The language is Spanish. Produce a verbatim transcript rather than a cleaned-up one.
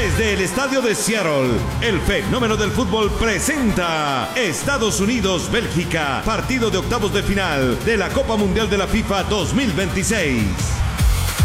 Desde el estadio de Seattle, el fenómeno del fútbol presenta Estados Unidos-Bélgica, partido de octavos de final de la Copa Mundial de la FIFA dos mil veintiséis.